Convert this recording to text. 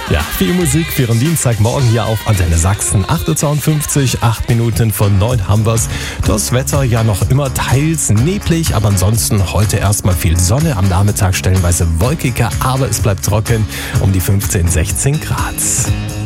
Ja, viel Musik für einen Dienstagmorgen hier auf Antenne Sachsen. 8.52 Uhr, 8 Minuten von 9 haben wir's. Das Wetter ja noch immer teils neblig, aber ansonsten heute erstmal viel Sonne. Am Nachmittag stellenweise wolkiger, aber es bleibt trocken um die 15, 16 Grad.